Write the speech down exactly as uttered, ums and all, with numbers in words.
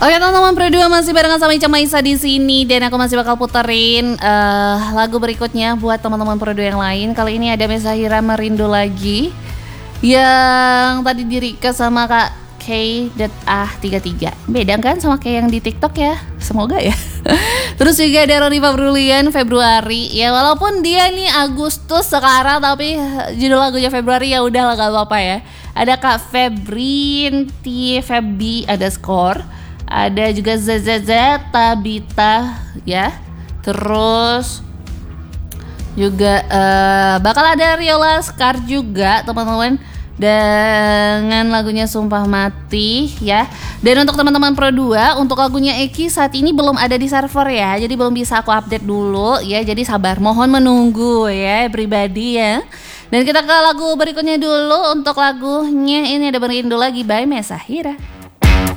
Oke teman-teman, Pro dua masih barengan sama Ica Maisa di sini dan aku masih bakal puterin uh, lagu berikutnya buat teman-teman Pro dua yang lain. Kali ini ada Mesahira Merindu Lagi yang tadi di request sama Kak K A tiga tiga. Beda kan sama kayak yang di TikTok ya? Semoga ya. Terus juga ada Roni Februlian Februari. Ya walaupun dia nih Agustus sekarang tapi judul lagunya Februari ya udahlah gak apa-apa ya. Ada Kak Febrinti Febi ada skor. Ada juga Z Z Z Tabita ya. Terus juga uh, bakal ada Riola Scar juga teman-teman dengan lagunya Sumpah Mati ya. Dan untuk teman-teman Pro dua, untuk lagunya Eki saat ini belum ada di server ya. Jadi belum bisa aku update dulu ya. Jadi sabar, mohon menunggu ya pribadi ya. Dan kita ke lagu berikutnya dulu. Untuk lagunya ini ada Merindu Lagi by Mesahira.